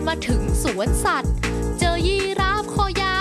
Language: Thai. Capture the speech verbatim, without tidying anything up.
มาถึงสวนสัตว์เจอยีราฟคอยา